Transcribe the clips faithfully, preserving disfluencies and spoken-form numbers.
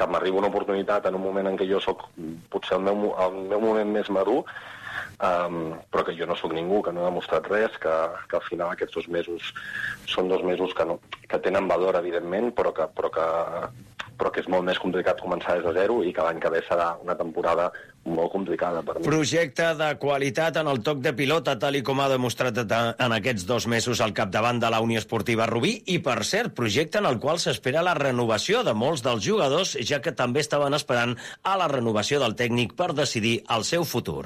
m'arriba una oportunitat en un moment en què jo sóc potser el meu, el meu moment més madur, um, però que jo no sóc ningú, que no he demostrat res, que, que al final aquests dos mesos són dos mesos que, no, que tenen valor, evidentment, però que, però que però que és molt més complicat començar des de zero i que l'any que ve serà una temporada molt complicada per mi. Projecte de qualitat en el toc de pilota, tal i com ha demostrat en aquests dos mesos al capdavant de la Unió Esportiva Rubí, i, per cert, projecte en el qual s'espera la renovació de molts dels jugadors, ja que també estaven esperant a la renovació del tècnic per decidir el seu futur.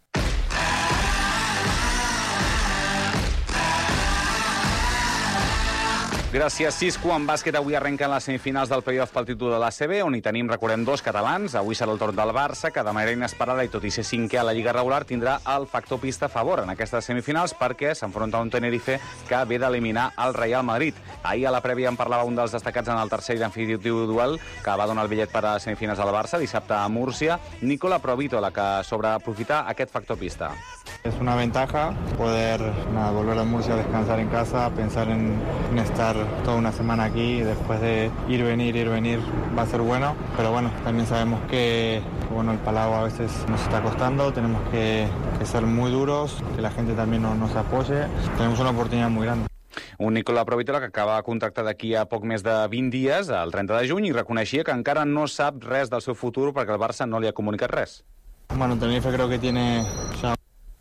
Gràcies, Cisco. En bàsquet avui arrenquen les semifinals del play-off pel títol de l'A C B, on hi tenim, recordem, dos catalans. Avui serà el torn del Barça, que de manera inesperada, i tot i ser cinquè a la Lliga regular, tindrà el factor pista a favor en aquestes semifinals perquè s'enfronta a un Tenerife que ve d'eliminar el Real Madrid. Ahir a la prèvia en parlava un dels destacats en el tercer i definitiu duel, que va donar el bitllet per a semifinals al Barça, dissabte a Múrcia, Nicola Provítola, que sobreaprofitar aquest factor pista. Es una ventaja poder nada, volver a Murcia a descansar en casa, pensar en, en estar toda una semana aquí y después de ir, venir, ir, venir va a ser bueno, pero bueno, también sabemos que bueno, el Palau a veces nos está costando, tenemos que, que ser muy duros, que la gente también nos, nos apoye, tenemos una oportunidad muy grande. Un Nicola Provítola que acaba contracte d'aquí a poc més de vint dies, el trenta de juny, i reconeixia que encara no sap res del seu futur perquè el Barça no li ha comunicat res. Bueno, Tenerife creo que tiene ya...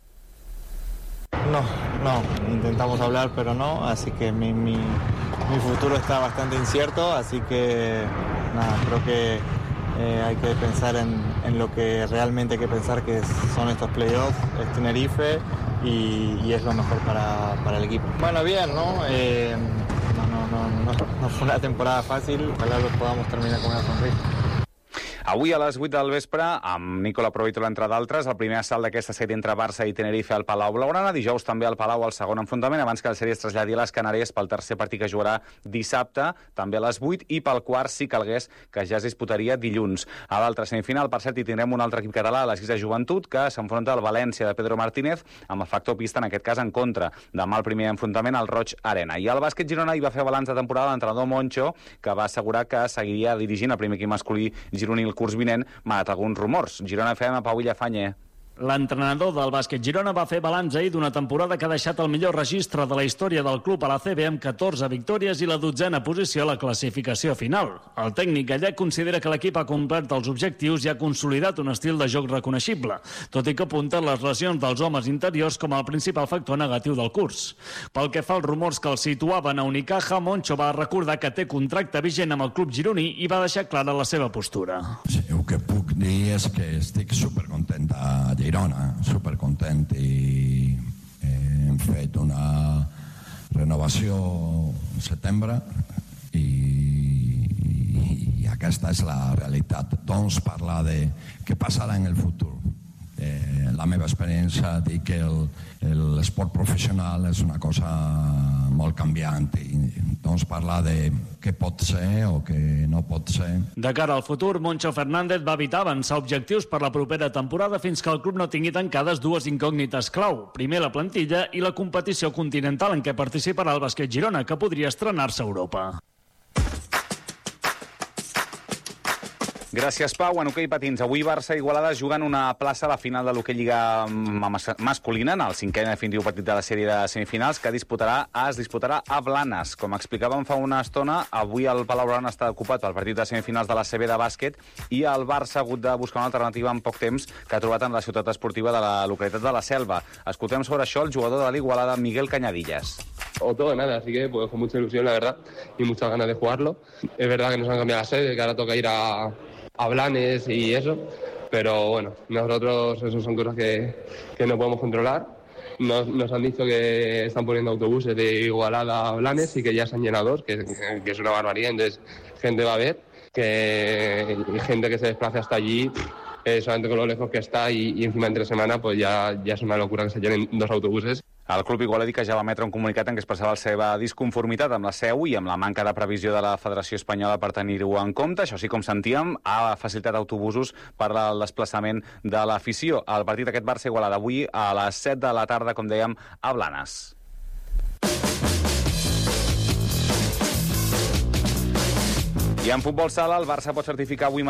No, no, intentamos hablar, pero no, así que mi, mi, mi futuro está bastante incierto, así que nada, creo que eh, hay que pensar en, en lo que realmente hay que pensar, que son estos playoffs, es Tenerife y, y es lo mejor para, para el equipo. Bueno, bien, ¿no? Eh, no, no, no, no, no fue una temporada fácil, ojalá lo podamos terminar con una sonrisa. Avui a les vuit del vespre, amb Nicola Provítola entre d'altres, el primer assalt d'aquesta sèrie entre Barça i Tenerife al Palau Blaugrana, dijous també al Palau el segon enfrontament, abans que la sèrie es traslladi a les Canàries pel tercer partit que jugarà dissabte, també a les vuit, i pel quart, si calgués, que ja es disputaria dilluns. A l'altra semifinal, per cert, hi tindrem un altre equip català, la Sisa Joventut, que s'enfronta al València de Pedro Martínez, amb el factor pista, en aquest cas, en contra. Demà el primer enfrontament al Roig Arena. I al bàsquet Girona hi va fer balanç de temporada l'entrenador Moncho, que va assegurar que seguiria dirigint el primer equip masculí gironí el curs vinent, malgrat alguns rumors. Girona F M, Pau Villafañe. L'entrenador del bàsquet Girona va fer balanç ahir d'una temporada que ha deixat el millor registre de la història del club a la C B amb catorze victòries i la dotzena posició a la classificació final. El tècnic gallec considera que l'equip ha complert els objectius i ha consolidat un estil de joc reconeixible, tot i que apunta les lesions dels homes interiors com el principal factor negatiu del curs. Pel que fa als rumors que el situaven a Unicaja, Moncho va recordar que té contracte vigent amb el club gironí i va deixar clara la seva postura. Sí, el que puc dir és que estic supercontent a Girona, supercontent, i hem fet una renovació al setembre i, i aquesta és la realitat. Doncs parlar de què passarà en el futur. Eh, la meva experiència dic que el, l'esport professional és una cosa molt canviant i doncs parlar de què pot ser o què no pot ser. De cara al futur, Moncho Fernández va evitar avançar objectius per la propera temporada fins que el club no tingui tancades dues incògnites clau. Primer la plantilla i la competició continental en què participarà el bàsquet Girona, que podria estrenar-se a Europa. Gràcies, Pau. En hoquei patins, avui Barça i Igualada jugant una plaça a la final de l'hoquei Lliga masculina, en el cinquè definitiu partit de la sèrie de semifinals, que disputarà, es disputarà a Blanes. Com explicàvem fa una estona, avui el Palau Blaugrana està ocupat pel partit de semifinals de la C B de bàsquet i el Barça ha hagut de buscar una alternativa en poc temps que ha trobat en la ciutat esportiva de la localitat de la Selva. Escoltem sobre això el jugador de l'Igualada, Miguel Cañadillas. O todo o nada, así que pues con mucha ilusión, la verdad, y muchas ganas de jugarlo. Es verdad que nos han cambiado la sede, que ahora toca ir a a Blanes y eso, pero bueno, nosotros eso son cosas que, que no podemos controlar. Nos, nos han dicho que están poniendo autobuses de Igualada a Blanes y que ya se han llenado dos, que, que es una barbaridad, entonces gente va a ver, que y gente que se desplace hasta allí, eh, solamente con lo lejos que está y, y encima entre semana, pues ya, ya es una locura que se llenen dos autobuses. El club igualadí que ja va emetre un comunicat en què expressava la seva disconformitat amb la seu i amb la manca de previsió de la Federació Espanyola per tenir-ho en compte. Això sí, com sentíem, ha facilitat autobusos per al desplaçament de l'afició. El partit d'aquest Barça-Igualada avui a les set de la tarda, com dèiem, a Blanes. I en futbol sala, el Barça pot certificar avui